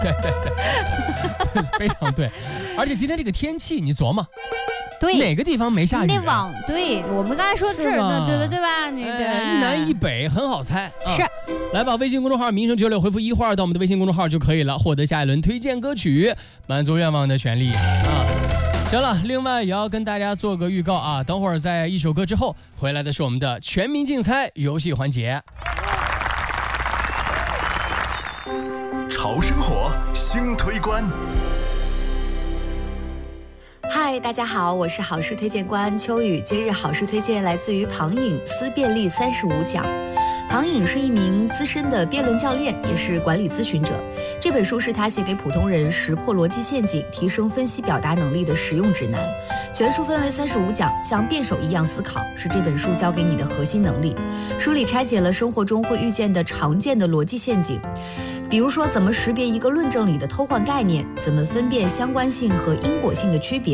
对对对，非常对。而且今天这个天气，你琢磨。 对， 哪个地方没下雨？ 对，我们刚才说这儿的，对吧？ 一南一北很好猜。 是， 来吧，微信公众号“民生96”回复1画到我们的微信公众号就可以了，获得下一轮推荐歌曲，满足愿望的权利啊。行了，另外也要跟大家做个预告啊，等会儿在一首歌之后回来的是我们的全民竞猜游戏环节。 潮生活新推关。 嗨，大家好，我是好事推荐官秋雨。今日好事推荐来自于庞颖思辨力35讲。庞颖是一名资深的辩论教练，也是管理咨询者。这本书是他写给普通人识破逻辑陷阱、提升分析表达能力的实用指南。全书分为35讲，像辩手一样思考，是这本书教给你的核心能力。书里拆解了生活中会遇见的常见的逻辑陷阱，比如说怎么识别一个论证里的偷换概念，怎么分辨相关性和因果性的区别。